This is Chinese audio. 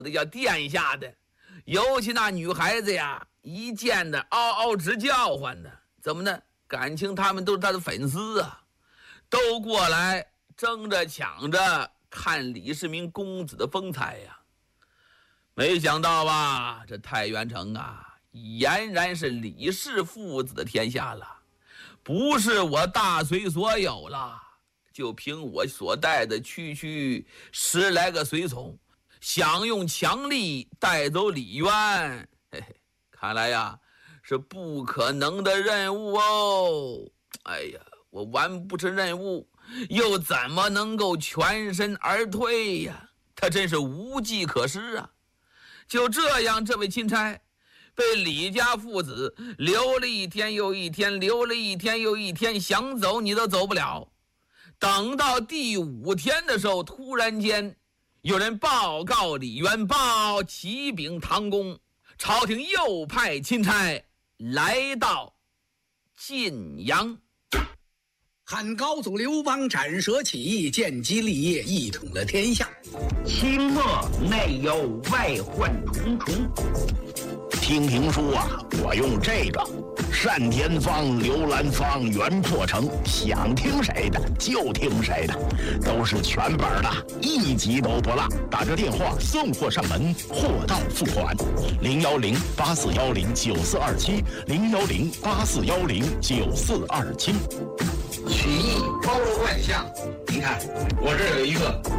叫殿下的，尤其那女孩子呀，一见的嗷嗷直叫唤的。怎么呢？感情他们都是他的粉丝啊，都过来争着抢着看李世民公子的风采呀。没想到吧，这太原城啊，俨然是李氏父子的天下了，不是我大隋所有了。就凭我所带的区10来个随从，想用强力带走李渊，看来呀是不可能的任务哦。哎呀，我完不成任务，又怎么能够全身而退呀？他真是无计可施啊！就这样，这位钦差被李家父子留了一天又一天，留了一天又一天，想走你都走不了。等到第5天的时候，突然间有人报告李渊，报启禀唐公，朝廷又派钦差来到晋阳。 汉高祖刘邦斩蛇起义，建基立业，一统了天下。 清末内忧外患重重。 听评书啊，我用这个单田芳、刘兰芳、袁破城，想听谁的就听谁的，都是全本的，一集都不落。打着电话送货上门，货到付款。010-8410-9427 010-8410-9427。 曲艺包罗万象，你看我这儿有一个